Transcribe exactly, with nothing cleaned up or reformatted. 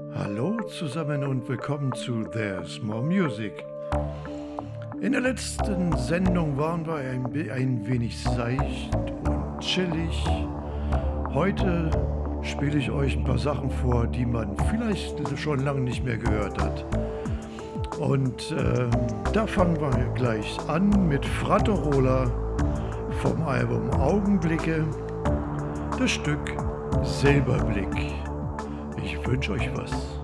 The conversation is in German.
Hallo zusammen und willkommen zu There's More Music. In der letzten Sendung waren wir ein, ein wenig seicht und chillig. Heute spiele ich euch ein paar Sachen vor, die man vielleicht schon lange nicht mehr gehört hat. Und äh, da fangen wir gleich an mit Fratterola vom Album Augenblicke, das Stück Silberblick. Ich wünsche euch was.